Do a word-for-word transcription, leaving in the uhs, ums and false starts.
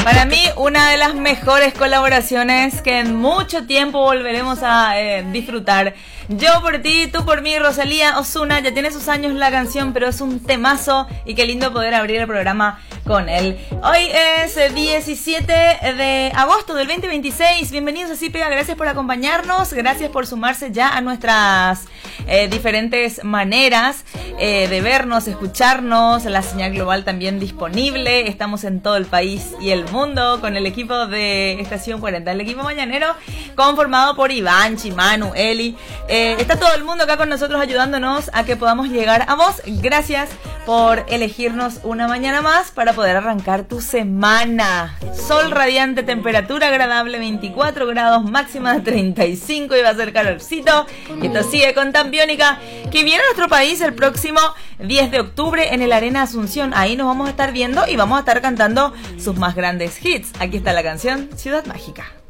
Para mí, una de las mejores colaboraciones que en mucho tiempo volveremos a eh, disfrutar. Yo por ti, tú por mí, Rosalía, Ozuna, ya tiene sus años la canción, pero es un temazo y qué lindo poder abrir el programa con él. Hoy es diecisiete de agosto del veinte veintiséis. Bienvenidos a Cipega, gracias por acompañarnos, gracias por sumarse ya a nuestras eh, diferentes maneras eh, de vernos, escucharnos, la señal global también disponible. Estamos en todo el país y el mundo con el equipo de Estación cuarenta, el equipo mañanero conformado por Iván, Chimanu, Eli. Eh, está todo el mundo acá con nosotros ayudándonos a que podamos llegar a vos. Gracias por elegirnos una mañana más para poder arrancar tu semana. Sol radiante, temperatura agradable, veinticuatro grados, máxima de treinta y cinco y va a ser calorcito. Y esto sigue con Tambiónica, que viene a nuestro país el próximo diez de octubre en el Arena Asunción. Ahí nos vamos a estar viendo y vamos a estar cantando sus más grandes hits. Aquí está la canción Ciudad Mágica.